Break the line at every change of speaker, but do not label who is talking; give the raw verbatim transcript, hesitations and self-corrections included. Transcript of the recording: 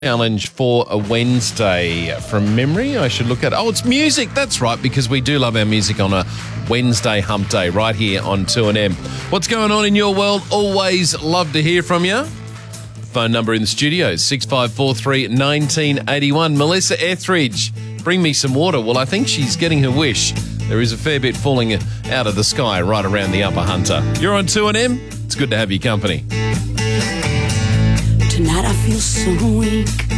Challenge for a Wednesday from memory. I should look at. Oh, it's music. That's right, because we do love our music on a Wednesday hump day right here on two N M. What's going on in your world? Always love to hear from you. Phone number in the studio, six five four three, one nine eight one. Melissa Etheridge, bring me some water. Well, I think she's getting her wish. There is a fair bit falling out of the sky right around the Upper Hunter. You're on two N M. It's good to have your company.
Tonight I feel so weak.